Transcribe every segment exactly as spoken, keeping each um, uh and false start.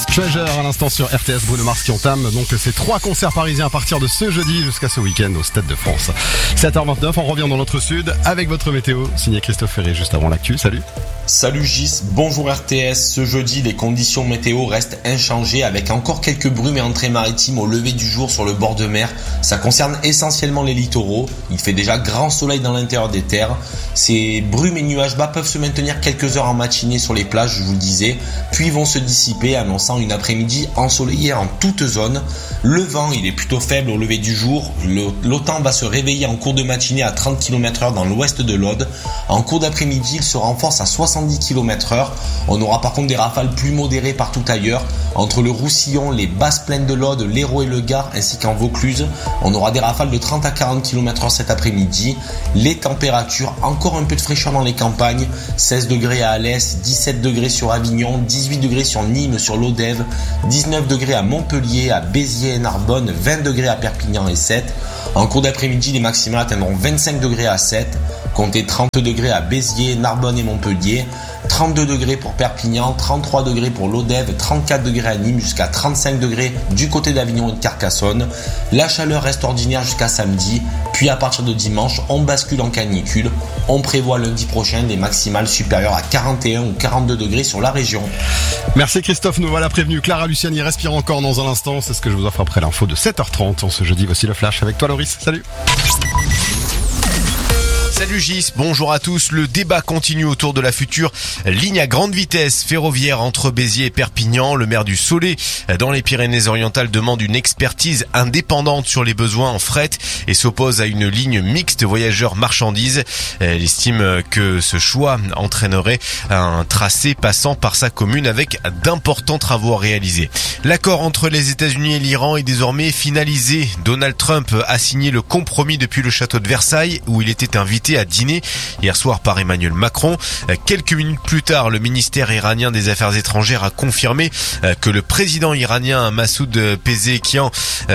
Treasure à l'instant sur R T S, Bruno Mars qui entame donc ces trois concerts parisiens à partir de ce jeudi jusqu'à ce week-end au Stade de France. sept heures vingt-neuf, on revient dans notre sud avec votre météo, signé Christophe Ferré juste avant l'actu. Salut. Salut Gis, bonjour R T S. Ce jeudi, les conditions météo restent inchangées avec encore quelques brumes et entrées maritimes au lever du jour sur le bord de mer. Ça concerne essentiellement les littoraux. Il fait déjà grand soleil dans l'intérieur des terres. Ces brumes et nuages bas peuvent se maintenir quelques heures en matinée sur les plages, je vous le disais, puis vont se dissiper, annonçant une après-midi ensoleillée en toute zone. Le vent, il est plutôt faible au lever du jour. L'OTAN va se réveiller en cours de matinée à trente kilomètres heure dans l'ouest de l'Aude. En cours d'après-midi, il se renforce à soixante-dix kilomètres heure. On aura par contre des rafales plus modérées partout ailleurs. Entre le Roussillon, les basses plaines de l'Aude, l'Hérault et le Gard, ainsi qu'en Vaucluse, on aura des rafales de trente à quarante kilomètres heure cet après-midi. Les températures, encore un peu de fraîcheur dans les campagnes. seize degrés à Alès, dix-sept degrés sur Avignon, dix-huit degrés sur Nîmes, sur l'Odève, dix-neuf degrés à Montpellier, à Béziers et Narbonne, vingt degrés à Perpignan et Sète. En cours d'après-midi, les maximales atteindront vingt-cinq degrés à Sète, comptez trente degrés à Béziers, Narbonne et Montpellier, trente-deux degrés pour Perpignan, trente-trois degrés pour l'Odève, trente-quatre degrés à Nîmes, jusqu'à trente-cinq degrés du côté d'Avignon et de Carcassonne. La chaleur reste ordinaire jusqu'à samedi, puis à partir de dimanche, on bascule en canicule. On prévoit lundi prochain des maximales supérieures à quarante et un ou quarante-deux degrés sur la région. Merci Christophe, nous voilà prévenus. Clara Luciani respire encore dans un instant, c'est ce que je vous offre après l'info de sept heures trente. En ce jeudi, voici le flash avec toi Loris, salut. Salut Gis, bonjour à tous. Le débat continue autour de la future ligne à grande vitesse ferroviaire entre Béziers et Perpignan. Le maire du Soleil, dans les Pyrénées-Orientales, demande une expertise indépendante sur les besoins en fret et s'oppose à une ligne mixte voyageurs-marchandises. Elle estime que ce choix entraînerait un tracé passant par sa commune avec d'importants travaux à réaliser. L'accord entre les États-Unis et l'Iran est désormais finalisé. Donald Trump a signé le compromis depuis le château de Versailles où il était invité à dîner hier soir par Emmanuel Macron. Quelques minutes plus tard, le ministère iranien des Affaires étrangères a confirmé que le président iranien Massoud Pezeshkian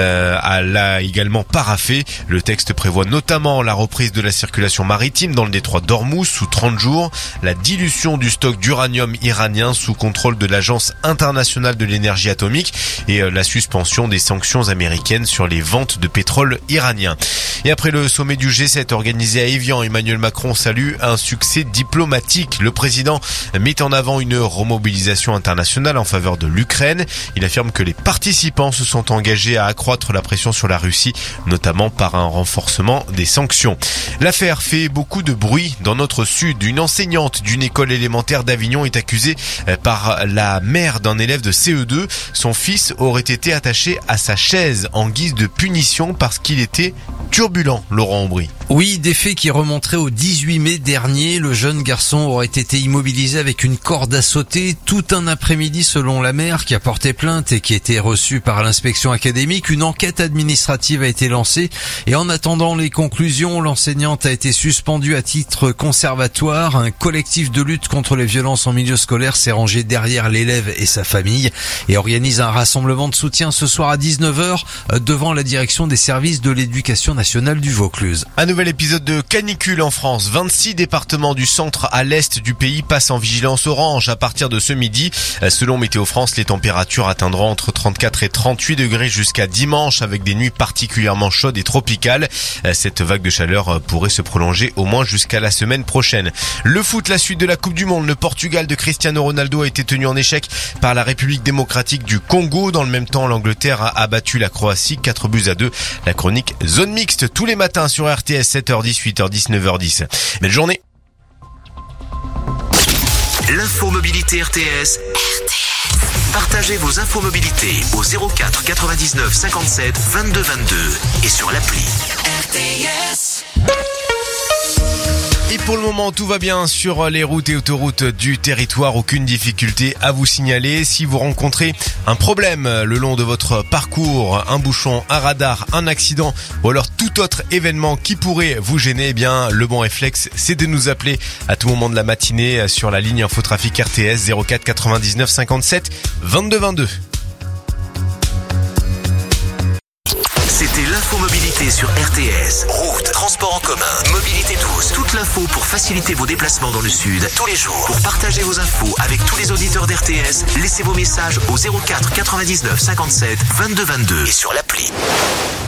a l'a également paraphé. Le texte prévoit notamment la reprise de la circulation maritime dans le détroit d'Ormuz sous trente jours, la dilution du stock d'uranium iranien sous contrôle de l'Agence internationale de l'énergie atomique et la suspension des sanctions américaines sur les ventes de pétrole iranien. Et après le sommet du G sept organisé à Évian, Emmanuel Macron salue un succès diplomatique. Le président met en avant une remobilisation internationale en faveur de l'Ukraine. Il affirme que les participants se sont engagés à accroître la pression sur la Russie, notamment par un renforcement des sanctions. L'affaire fait beaucoup de bruit dans notre sud. Une enseignante d'une école élémentaire d'Avignon est accusée par la mère d'un élève de C E deux. Son fils aurait été attaché à sa chaise en guise de punition parce qu'il était turbulent, Laurent Aubry. Oui, des faits qui remonteraient au dix-huit mai dernier. Le jeune garçon aurait été immobilisé avec une corde à sauter tout un après-midi selon la mère qui a porté plainte et qui a été reçue par l'inspection académique. Une enquête administrative a été lancée et en attendant les conclusions, l'enseignante a été suspendue à titre conservatoire. Un collectif de lutte contre les violences en milieu scolaire s'est rangé derrière l'élève et sa famille et organise un rassemblement de soutien ce soir à dix-neuf heures devant la direction des services de l'éducation nationale du Vaucluse. Un nouvel épisode de canicule en France. vingt-six départements du centre à l'est du pays passent en vigilance orange à partir de ce midi. Selon Météo France, les températures atteindront entre trente-quatre et trente-huit degrés jusqu'à dimanche avec des nuits particulièrement chaudes et tropicales. Cette vague de chaleur pourrait se prolonger au moins jusqu'à la semaine prochaine. Le foot, la suite de la Coupe du Monde. Le Portugal de Cristiano Ronaldo a été tenu en échec par la République démocratique du Congo. Dans le même temps, l'Angleterre a abattu la Croatie quatre buts à deux. La chronique Zone Mixte tous les matins sur R T S, sept heures dix, huit heures dix, neuf heures dix. Belle journée. L'info mobilité R T S. R T S. Partagez vos infos mobilité au zéro quatre quatre-vingt-dix-neuf cinquante-sept vingt-deux vingt-deux et sur l'appli R T S. Et pour le moment, tout va bien sur les routes et autoroutes du territoire. Aucune difficulté à vous signaler. Si vous rencontrez un problème le long de votre parcours, un bouchon, un radar, un accident ou alors tout autre événement qui pourrait vous gêner, eh bien, le bon réflexe, c'est de nous appeler à tout moment de la matinée sur la ligne Infotrafic R T S zéro quatre quatre-vingt-dix-neuf cinquante-sept vingt-deux vingt-deux. C'était l'info mobilité sur R T S. Route, transport en commun, mobilité douce. Toute l'info pour faciliter vos déplacements dans le sud tous les jours. Pour partager vos infos avec tous les auditeurs d'R T S, laissez vos messages au zéro quatre quatre-vingt-dix-neuf cinquante-sept vingt-deux vingt-deux et sur l'appli.